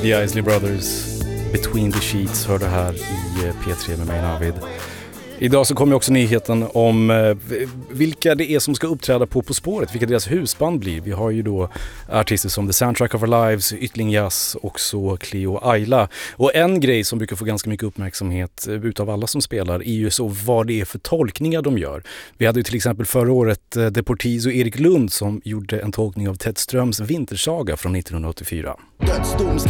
The Isley Brothers, Between the Sheets, hör det här i P3 med mig, Navid. Idag så kommer också nyheten om vilka det är som ska uppträda på spåret, vilka deras husband blir. Vi har ju då artister som The Soundtrack of Our Lives, Ytling Jazz och så Cleo Ayla. Och en grej som brukar få ganska mycket uppmärksamhet utav alla som spelar är ju så vad det är för tolkningar de gör. Vi hade ju till exempel förra året Deportiz och Erik Lund som gjorde en tolkning av Ted Ströms Vintersaga från 1984. Dödsdom ska